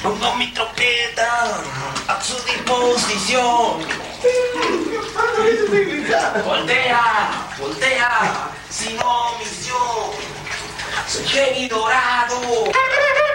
Pongo mi trompeta a su disposición. Voltea, voltea, sin omisión. Soy Jenny Dorado.